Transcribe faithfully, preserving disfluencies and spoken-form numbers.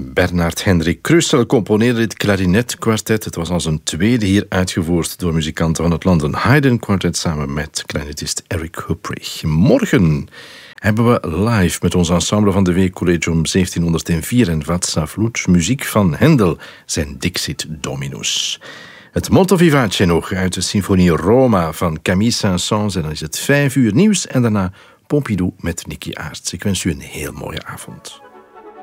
Bernard Hendrik Krusel componeerde dit klarinetkwartet. Het was als een tweede hier uitgevoerd door muzikanten van het London Haydn Quartet samen met klarinetist Eric Huprich. Morgen hebben we live met ons ensemble van de week Collegium zeventienhonderdvier en Vatsavlut muziek van Händel, zijn Dixit Dominus. Het Molto Vivace nog uit de symfonie Roma van Camille Saint-Saëns. En dan is het vijf uur nieuws en daarna Pompidou met Nicky Aarts. Ik wens u een heel mooie avond.